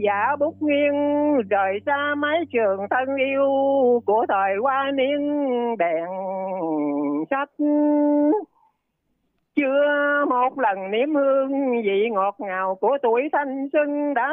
giả bút nghiêng rời xa mái trường thân yêu của thời hoa niên đèn sách. Chưa một lần nếm hương vị ngọt ngào của tuổi thanh xuân đã